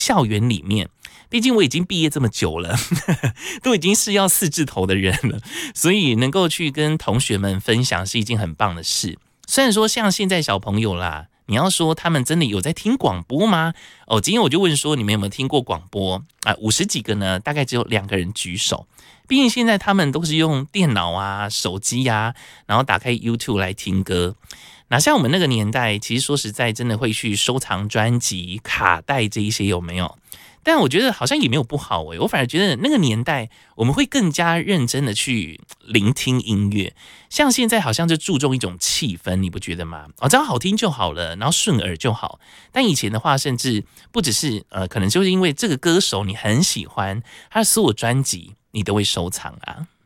校园里面，毕竟我已经毕业这么久了，都已经是要4字头的人了，所以能够去跟同学们分享是一件很棒的事。虽然说像现在小朋友啦，你要说他们真的有在听广播吗？今天我就问说你们有没有听过广播啊？50几个呢，大概只有2个人举手。毕竟现在他们都是用电脑啊、手机啊，然后打开 YouTube 来听歌。哪像我们那个年代，其实说实在，真的会去收藏专辑、卡带这一些有没有？但我觉得好像也没有不好我反而觉得那个年代我们会更加认真的去聆听音乐，像现在好像就注重一种气氛，你不觉得吗？只要好听就好了，然后顺耳就好。但以前的话，甚至不只是可能就是因为这个歌手你很喜欢，他的所有专辑你都会收藏啊。